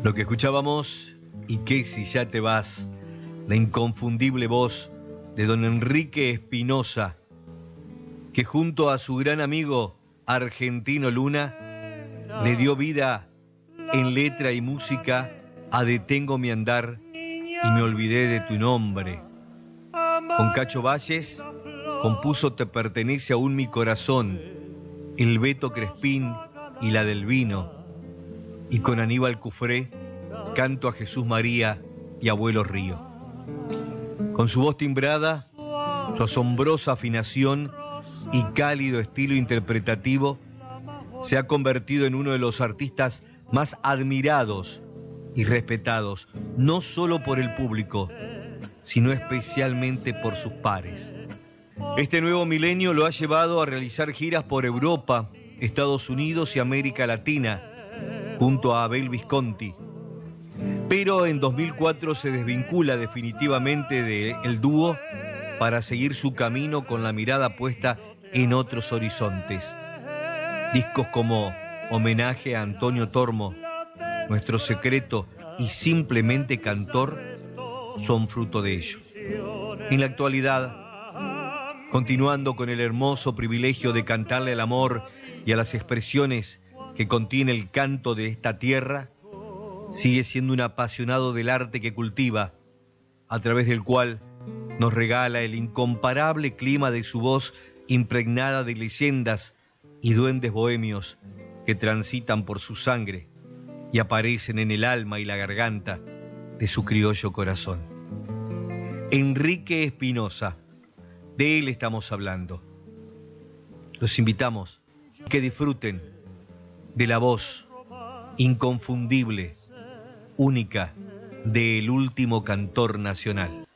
Lo que escuchábamos, y que si ya te vas, la inconfundible voz de don Enrique Espinosa, que junto a su gran amigo Argentino Luna le dio vida en letra y música a Detengo mi andar y me olvidé de tu nombre. Con Cacho Valles compuso Te pertenece aún mi corazón, el Beto Crespín y la del vino. Y con Aníbal Cufré, Canto a Jesús María y Abuelo Río. Con su voz timbrada, su asombrosa afinación y cálido estilo interpretativo, se ha convertido en uno de los artistas más admirados y respetados, no solo por el público, sino especialmente por sus pares. Este nuevo milenio lo ha llevado a realizar giras por Europa, Estados Unidos y América Latina, junto a Abel Visconti. Pero en 2004 se desvincula definitivamente del dúo para seguir su camino con la mirada puesta en otros horizontes. Discos como Homenaje a Antonio Tormo, Nuestro Secreto y Simplemente Cantor son fruto de ello. En la actualidad, continuando con el hermoso privilegio de cantarle al amor y a las expresiones que contiene el canto de esta tierra, sigue siendo un apasionado del arte que cultiva, a través del cual nos regala el incomparable clima de su voz impregnada de leyendas y duendes bohemios que transitan por su sangre y aparecen en el alma y la garganta de su criollo corazón. Enrique Espinosa, de él estamos hablando. Los invitamos a que disfruten de la voz inconfundible, única, del último cantor nacional.